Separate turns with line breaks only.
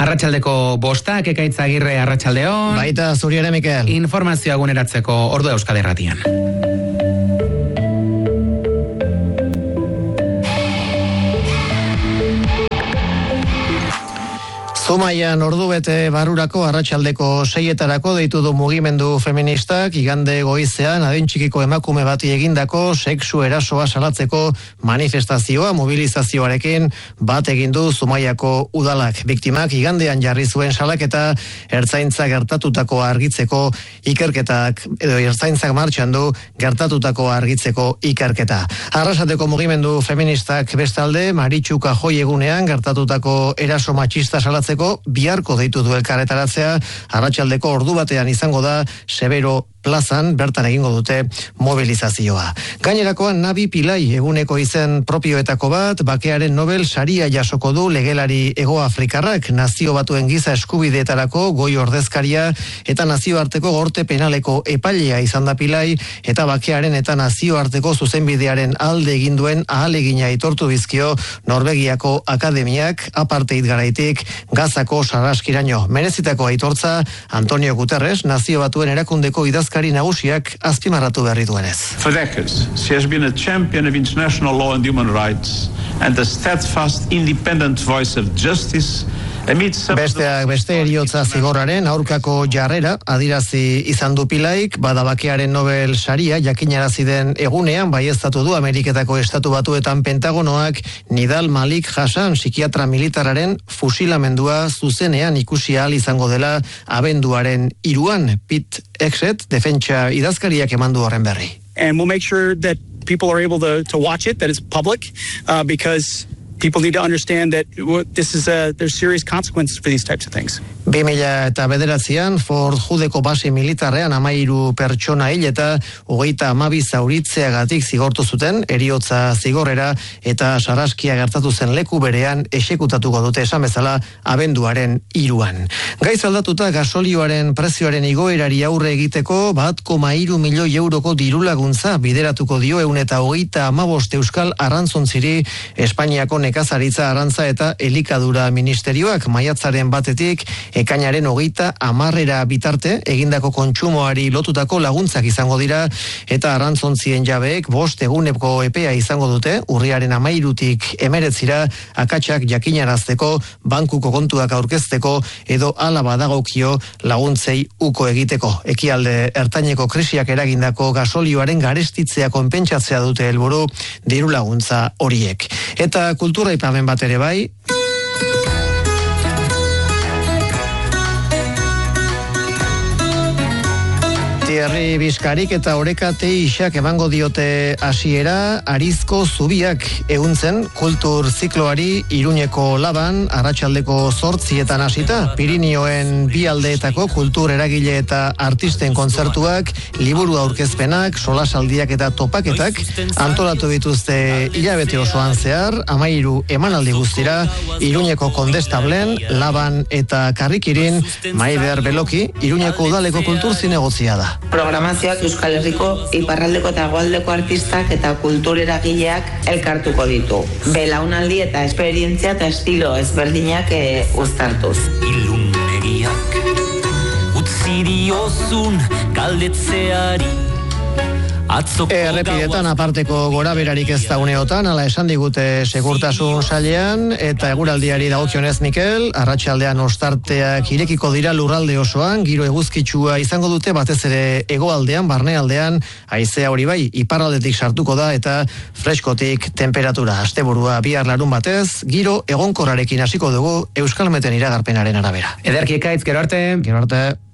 Arratsaldeko 5, Ekaitz Agirre, arratsaldeon.
Baita, zuri ere, Mikel.
Informazioa eguneratzeko Ordu Euskadi Irratian.
Zumaian ordubete barurako arratsaldeko 6etarako deitu du mugimendu feministak igande goizean adin txikiko emakume bati egindako sexu erasoa salatzeko manifestazioa mobilizazioarekin bat egin du Zumaiako udalak. Biktimak igandean jarri zuen salaketa ertzaintzak gertatutako argitzeko ikerketak edo ertzaintzak martxan du gertatutako argitzeko ikerketa. Arrasateko mugimendu feministak bestalde Maritxu Kajoi egunean gertatutako eraso matxista salatzeko biharko deitu du elkarretaratzea, arratsaldeko ordu batean izango da Severo plazan, bertan egingo dute mobilizazioa. Gainerakoan Nabi Pillay eguneko izen propioetako bat, bakearen Nobel saria jasoko du legelari Hegoafrikarrak, nazio batuen giza eskubideetarako goi ordezkaria eta nazioarteko gorte penaleko epailea izan da Pillay, eta bakearen eta nazioarteko zuzenbidearen alde egin duen ahalegina aitortu bizkio Norvegiako akademiak apartheid garaitik Gazako sarraskiraino. Merezitako aitortza Antonio Guterres, nazio batuen erakundeko idazkari nagusiak azpimarratu berri duenez.
For decades, she has been a champion of international law and human rights and a steadfast, independent voice of justice.
Besteak beste eriotza zigorraren aurkako jarrera adirazi izan du Pillaik, badabakearen Nobel saria jakinarazi den egunean baieztatu du Ameriketako Estatu Batuetan Pentagonoak Nidal Malik Hassan psikiatra militararen fusilamendua zuzenean ikusi ahal izango dela abenduaren 3an. Pete Exet, defentsa idazkariak emandu horren berri.
And we'll make sure that people are able to watch it, that it's public, because people need to understand that there's serious consequences for these types of things.
2009an Fort Hoodeko base militarrean 13 pertsona hil eta 32 zauritzeagatik zigortu zuten, eriotza zigorrera eta sarraskia gertatu zen leku berean exekutatuko dute esan bezala abenduaren 3an. Gaiz aldatuta gasolioaren prezioaren igoerari aurre egiteko 1,3 milioi euroko dirulaguntza bideratuko dio 135 euskal arrantzontziri Espainiako nekazaritza, arrantza eta elikadura ministerioak maiatzaren 1 ekainaren 30 bitarte egindako kontsumoari lotutako laguntzak izango dira eta arrantzontzien jabeek 5 eguneko epea izango dute urriaren 13tik 19 akatsak jakinarazteko, bankuko kontuak aurkezteko edo hala badagokio laguntzei uko egiteko. Ekialde ertaineko krisiak eragindako gasolioaren garestitzea konpentsatzea dute helburu diru laguntza horiek. Eta kultura aipamen bat ere bai. Thierry Bizkarik eta Oreka Teixak emango diote hasiera Arizko Zubiak ehuntzen kultur zikloari Iruñeko Laban arratsaldeko 8etan hasita. Pirinioen bi aldeetako kultur eragile eta artisten kontzertuak, liburu aurkezpenak, solasaldiak eta topaketak antolatu dituzte hilabete osoan zehar, 13 emanaldi guztira, Iruñeko Kondestablen, Laban eta Karrikirin, Maider Beloki, Iruñeko Udaleko kultur zinegozia da.
Programazioak Euskal Herriko iparraldeko eta hegoaldeko artistak eta kultur eragileak elkartuko ditu. Belaunaldi eta esperientzia eta estilo ezberdinak uztartuz.
Ilunpegiak utzi diozun galdetzeari.
Errepidetan aparteko goraberarik ez da uneotan, ala esan digute segurtasun sailean, eta eguraldiari dagokionez Mikel, arratsaldean ostarteak irekiko dira lurralde osoan, giro eguzkitsua izango dute batez ere hegoaldean, barnealdean, haizea hori bai, iparraldetik sartuko da eta freskotik temperatura. Asteburua bihar larun batez, giro egonkorrarekin hasiko dugu Euskalmeten iragarpenaren arabera.
Ederki Ekaitz, gero arte.
Gero arte.